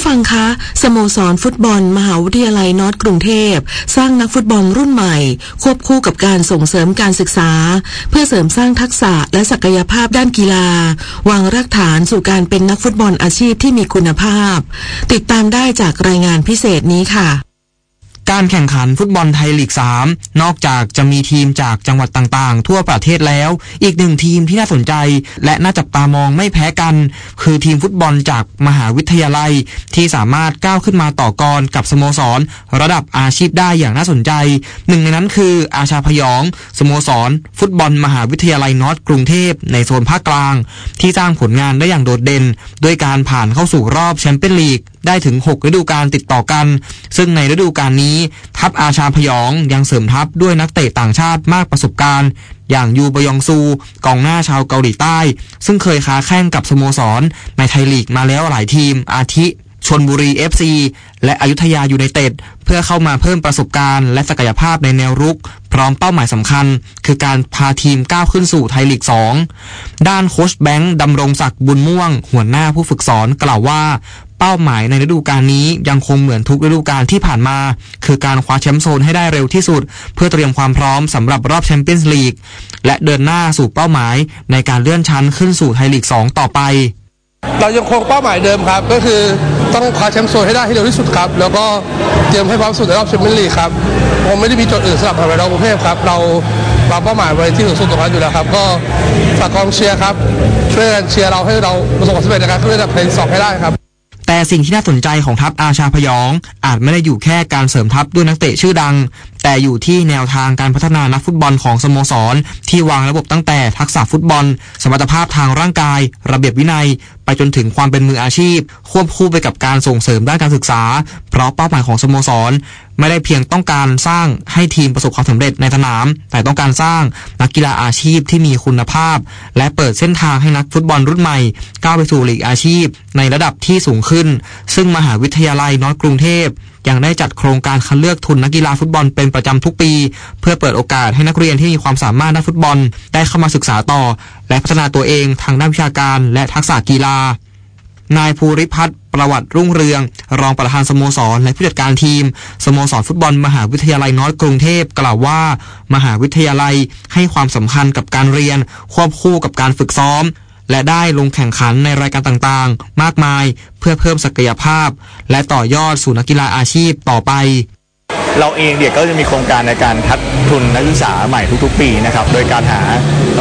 ฟังคะสโมสรฟุตบอลมหาวิทยาลัยนอร์ทกรุงเทพสร้างนักฟุตบอลรุ่นใหม่ควบคู่กับการส่งเสริมการศึกษาเพื่อเสริมสร้างทักษะและศักยภาพด้านกีฬาวางรากฐานสู่การเป็นนักฟุตบอลอาชีพที่มีคุณภาพติดตามได้จากรายงานพิเศษนี้ค่ะการแข่งขันฟุตบอลไทยลีก 3นอกจากจะมีทีมจากจังหวัดต่างๆทั่วประเทศแล้วอีกหนึ่งทีมที่น่าสนใจและน่าจับตามองไม่แพ้กันคือทีมฟุตบอลจากมหาวิทยาลัยที่สามารถก้าวขึ้นมาต่อกรกับสโมสรระดับอาชีพได้อย่างน่าสนใจหนึ่งในนั้นคืออาชาพยองสโมสรฟุตบอลมหาวิทยาลัยนอร์ทกรุงเทพในโซนภาคกลางที่สร้างผลงานได้อย่างโดดเด่นด้วยการผ่านเข้าสู่รอบแชมเปี้ยนลีกได้ถึง6ฤดูกาลติดต่อกันซึ่งในฤดูกาลนี้ทัพอาชาพยองยังเสริมทัพด้วยนักเตะต่างชาติมากประสบการณ์อย่างยูบยองซูกองหน้าชาวเกาหลีใต้ซึ่งเคยค้าแข่งกับสโมสรในไทยลีกมาแล้วหลายทีมอาทิชลบุรี FC และอยุธยายูไนเต็ดเพื่อเข้ามาเพิ่มประสบการณ์และศักยภาพในแนวรุกพร้อมเป้าหมายสำคัญคือการพาทีมก้าวขึ้นสู่ไทยลีก 2ด้านโค้ชแบงค์ดำรงศักดิ์บุญม่วงหัวหน้าผู้ฝึกสอนกล่าวว่าเป้าหมายในฤดูกาลนี้ยังคงเหมือนทุกฤดูกาลที่ผ่านมาคือการคว้าแชมป์โซนให้ได้เร็วที่สุดเพื่อเตรียมความพร้อมสำหรับรอบแชมเปี้ยนส์ลีกและเดินหน้าสู่เป้าหมายในการเลื่อนชั้นขึ้นสู่ไทยลีก 2ต่อไปเรายังคงเป้าหมายเดิมครับก็คือต้องคว้าแชมป์โซนให้ได้ให้เร็วที่สุดครับแล้วก็เตรียมให้พร้อมสุดในรอบแชมเปี้ยนลีกครับผมไม่ได้มีโจทย์อื่นสำหรับมหาวิทยาลัยกรุงเทพครับเราวางเป้าหมายไว้ที่สูงสุดตรงนั้นอยู่แล้วครับก็ฝากกองเชียร์ครับช่วยกันเชียร์เราให้เราประสบความสำเร็จในการขึ้นระดับไทยลีก 2ให้ได้ครับแต่สิ่งที่น่าสนใจของทัพอาชาพยองอาจไม่ได้อยู่แค่การเสริมทัพด้วยนักเตะชื่อดังแต่อยู่ที่แนวทางการพัฒนานักฟุตบอลของสโมสรที่วางระบบตั้งแต่ทักษะฟุตบอลสมรรถภาพทางร่างกายระเบียบวินัยไปจนถึงความเป็นมืออาชีพควบคู่ไปกับการส่งเสริมด้านการศึกษาเพราะเป้าหมายของสโมสรไม่ได้เพียงต้องการสร้างให้ทีมประสบความสำเร็จในสนามแต่ต้องการสร้างนักกีฬาอาชีพที่มีคุณภาพและเปิดเส้นทางให้นักฟุตบอลรุ่นใหม่ก้าวไปสู่ลีกอาชีพในระดับที่สูงขึ้นซึ่งมหาวิทยาลัยนอร์ทกรุงเทพยังได้จัดโครงการคัดเลือกทุนนักกีฬาฟุตบอลเป็นประจำทุกปีเพื่อเปิดโอกาสให้นักเรียนที่มีความสามารถด้านฟุตบอลได้เข้ามาศึกษาต่อและพัฒนาตัวเองทางด้านวิชาการและทักษะกีฬานายภูริพัฒน์ประวัติรุ่งเรืองรองประธานสโมสรและผู้จัดการทีมสโมสรฟุตบอลมหาวิทยาลัยนอร์ทกรุงเทพกล่าวว่ามหาวิทยาลัยให้ความสำคัญกับการเรียนควบคู่กับการฝึกซ้อมและได้ลงแข่งขันในรายการต่างๆมากมายเพื่อเพิ่มศักยภาพและต่อยอดสู่นักกีฬาอาชีพต่อไปเราเองเด็กก็จะมีโครงการในการคัดทุนนักศึกษาใหม่ทุกๆปีนะครับโดยการหา